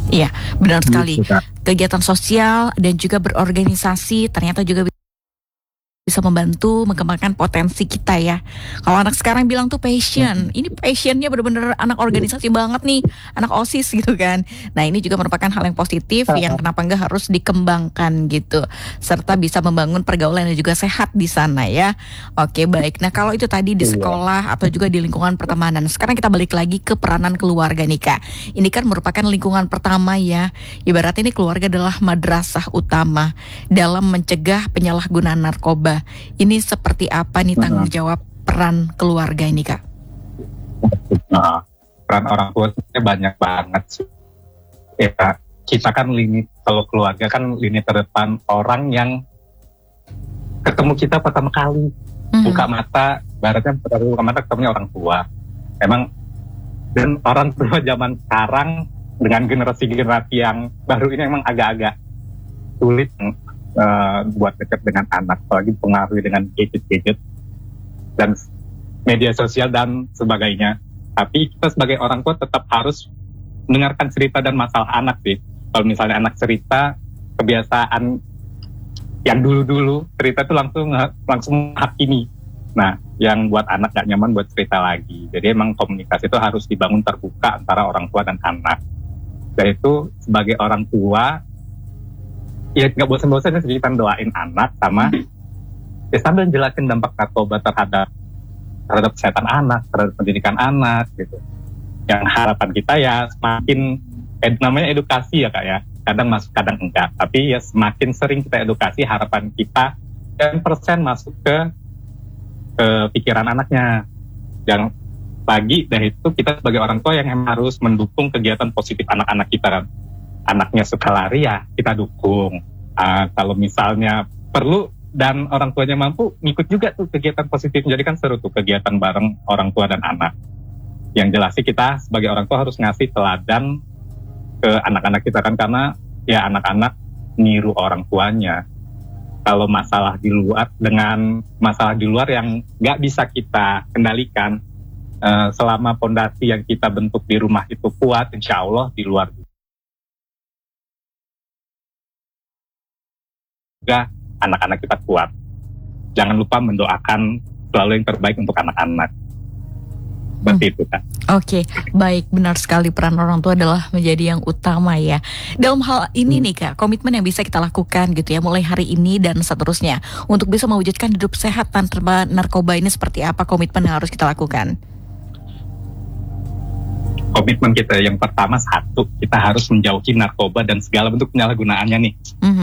Iya, benar sekali. Gitu, Kak. Kegiatan sosial dan juga berorganisasi ternyata juga bisa membantu mengembangkan potensi kita ya. Kalau anak sekarang bilang tuh passion, ini passionnya bener-bener anak organisasi banget nih, anak OSIS gitu kan. Nah ini juga merupakan hal yang positif yang kenapa enggak harus dikembangkan gitu, serta bisa membangun pergaulan yang juga sehat di sana ya. Oke baik, nah kalau itu tadi di Iya. sekolah atau juga di lingkungan pertemanan, sekarang kita balik lagi ke peranan keluarga nih Kak. Ini kan merupakan lingkungan pertama ya, ibaratnya ini keluarga adalah madrasah utama dalam mencegah penyalahgunaan narkoba. Ini seperti apa nih tanggung jawab peran keluarga ini Kak? Nah, peran orang tua sebenarnya banyak banget sih. Ya, kita kan kalau keluarga kan lini terdepan, orang yang ketemu kita pertama kali. Buka mata, baratnya baru buka mata ketemunya orang tua. Emang, dan orang tua zaman sekarang dengan generasi-generasi yang baru ini emang agak-agak sulit buat dekat dengan anak, apalagi pengaruhi dengan gadget-gadget dan media sosial dan sebagainya. Tapi kita sebagai orang tua tetap harus mendengarkan cerita dan masalah anak sih. Kalau misalnya anak cerita, kebiasaan yang dulu-dulu cerita itu langsung hakimi. Nah, yang buat anak gak nyaman buat cerita lagi. Jadi emang komunikasi itu harus dibangun terbuka antara orang tua dan anak. Dan itu sebagai orang tua, ya nggak bosan-bosan sih kita doain anak sama ya sambil jelasin dampak narkoba terhadap kesehatan anak, terhadap pendidikan anak gitu. Yang harapan kita ya semakin namanya edukasi ya Kak ya. Kadang masuk, kadang enggak. Tapi ya semakin sering kita edukasi, harapan kita 10% masuk ke pikiran anaknya. Yang lagi dari itu kita sebagai orang tua yang harus mendukung kegiatan positif anak-anak kita kan. Anaknya suka lari ya kita dukung. Kalau misalnya perlu dan orang tuanya mampu, ngikut juga tuh kegiatan positif. Jadi kan seru tuh kegiatan bareng orang tua dan anak. Yang jelas sih kita sebagai orang tua harus ngasih teladan ke anak-anak kita kan, karena ya anak-anak niru orang tuanya. Kalau masalah di luar, dengan masalah di luar yang nggak bisa kita kendalikan, selama fondasi yang kita bentuk di rumah itu kuat, insya Allah di luar juga anak-anak kita kuat. Jangan lupa mendoakan selalu yang terbaik untuk anak-anak. Seperti itu Kak. Oke, baik, benar sekali peran orang tua adalah menjadi yang utama ya. Dalam hal ini nih Kak, komitmen yang bisa kita lakukan gitu ya, mulai hari ini dan seterusnya, untuk bisa mewujudkan hidup sehat tanpa narkoba ini seperti apa komitmen yang harus kita lakukan? Komitmen kita yang pertama satu, kita harus menjauhi narkoba dan segala bentuk penyalahgunaannya nih.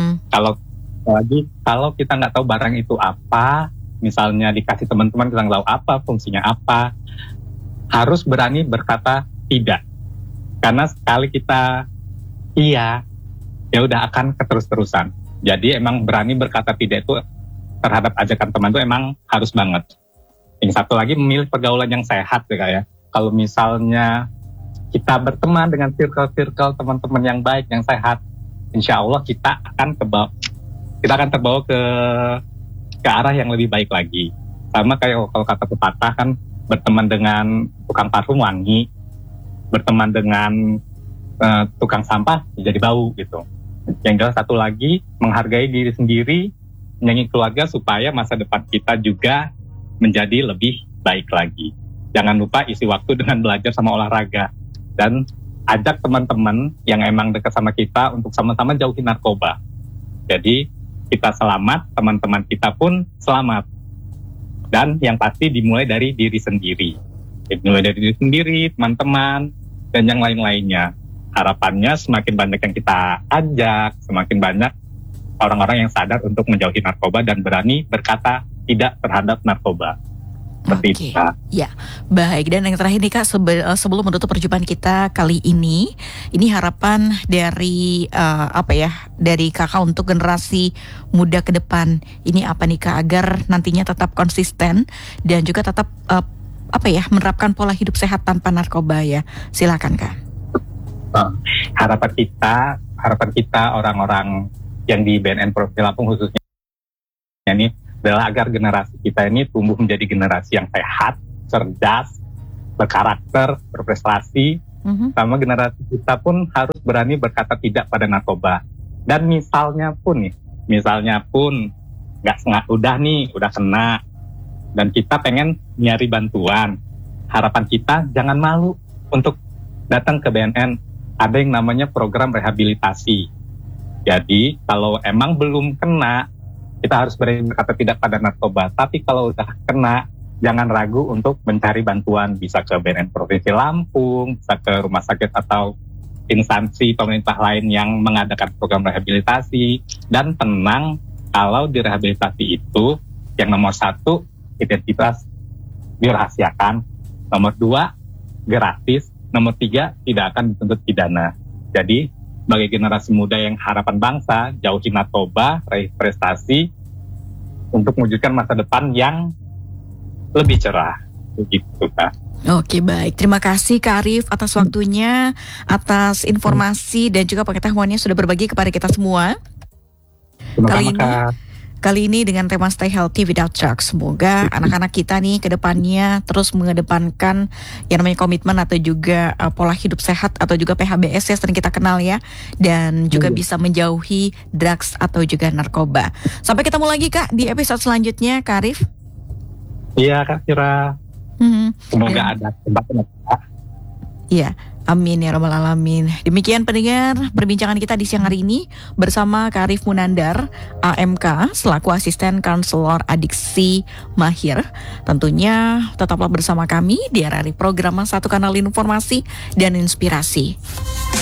Kalau kita nggak tahu barang itu apa, misalnya dikasih teman-teman kita nggak tahu apa, fungsinya apa, harus berani berkata tidak. Karena sekali kita iya, ya udah akan keterus-terusan. Jadi emang berani berkata tidak itu terhadap ajakan teman itu emang harus banget. Yang satu lagi memilih pergaulan yang sehat ya Kak ya. Kalau misalnya kita berteman dengan circle-circle teman-teman yang baik, yang sehat, insya Allah kita akan terbawa ke arah yang lebih baik lagi. Sama kayak kalau kata pepatah kan, berteman dengan tukang parfum wangi, berteman dengan tukang sampah jadi bau gitu. Yang jelas satu lagi, menghargai diri sendiri, menyayangi keluarga supaya masa depan kita juga menjadi lebih baik lagi. Jangan lupa isi waktu dengan belajar sama olahraga. Dan ajak teman-teman yang emang dekat sama kita untuk sama-sama jauhi narkoba. Jadi kita selamat, teman-teman kita pun selamat. Dan yang pasti dimulai dari diri sendiri. Dimulai dari diri sendiri, teman-teman, dan yang lain-lainnya. Harapannya semakin banyak yang kita ajak, semakin banyak orang-orang yang sadar untuk menjauhi narkoba dan berani berkata tidak terhadap narkoba. Oke, ya, baik. Dan yang terakhir nih Kak, sebelum menutup perjumpaan kita kali ini harapan dari dari Kakak untuk generasi muda ke depan ini apa nih Kak, agar nantinya tetap konsisten dan juga tetap menerapkan pola hidup sehat tanpa narkoba ya. Silakan Kak. Harapan kita orang-orang yang di BNN Provinsi Lampung khususnya ini adalah agar generasi kita ini tumbuh menjadi generasi yang sehat, cerdas, berkarakter, berprestasi, sama generasi kita pun harus berani berkata tidak pada narkoba. Dan misalnya pun udah kena dan kita pengen nyari bantuan, harapan kita jangan malu untuk datang ke BNN. Ada yang namanya program rehabilitasi. Jadi kalau emang belum kena, kita harus berani berkata tidak pada narkoba. Tapi kalau udah kena, jangan ragu untuk mencari bantuan. Bisa ke BNN Provinsi Lampung, bisa ke rumah sakit atau instansi pemerintah lain yang mengadakan program rehabilitasi. Dan tenang, kalau di rehabilitasi itu, yang nomor 1, identitas dirahasiakan. Nomor 2, gratis. Nomor 3, tidak akan dituntut pidana. Jadi, bagi generasi muda yang harapan bangsa, jauhi narkoba, raih prestasi, untuk mewujudkan masa depan yang lebih cerah. Begitu, Kak. Oke, baik. Terima kasih Kak Arif atas waktunya, atas informasi dan juga pengetahuannya sudah berbagi kepada kita semua. Kali ini dengan tema Stay Healthy Without Drugs. Semoga anak-anak kita nih ke depannya terus mengedepankan yang namanya komitmen atau juga pola hidup sehat atau juga PHBS yang sering kita kenal ya. Dan juga bisa menjauhi drugs atau juga narkoba. Sampai ketemu lagi Kak di episode selanjutnya, Kak Arif. Iya Kak Syura. Semoga ada kesempatan. Iya. Amin ya rabbal alamin. Demikian pendengar perbincangan kita di siang hari ini bersama Kak Arif Munandar, AMK, selaku asisten konselor adiksi mahir. Tentunya tetaplah bersama kami di RRI Program Satu Kanal Informasi dan Inspirasi.